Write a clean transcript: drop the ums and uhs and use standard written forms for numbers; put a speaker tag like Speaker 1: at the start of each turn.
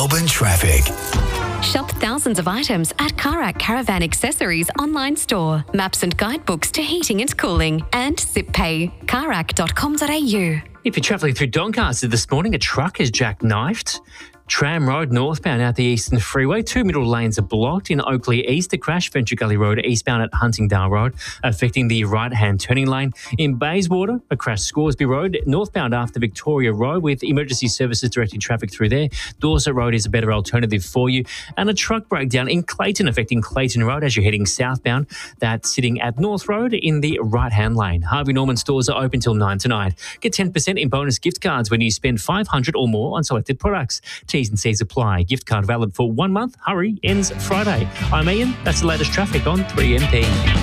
Speaker 1: Melbourne traffic.
Speaker 2: Shop thousands of items at Karak Caravan Accessories online store. Maps and guidebooks to heating and cooling. And ZipPay. Karak.com.au.
Speaker 3: If you're travelling through Doncaster this morning, a truck is jackknifed. Tram Road northbound out the Eastern Freeway. 2 middle lanes are blocked. In Oakley East, a crash. Venture Gully Road eastbound at Huntingdale Road, affecting the right-hand turning lane. In Bayswater, a crash. Scoresby Road northbound after Victoria Road, with emergency services directing traffic through there. Dorset Road is a better alternative for you. And a truck breakdown in Clayton, affecting Clayton Road as you're heading southbound. That's sitting at North Road in the right-hand lane. Harvey Norman stores are open till 9 tonight. Get 10% in bonus gift cards when you spend $500 or more on selected products. T's and C's apply. Gift card valid for 1 month. Hurry, ends Friday. I'm Ian. That's the latest traffic on 3MP.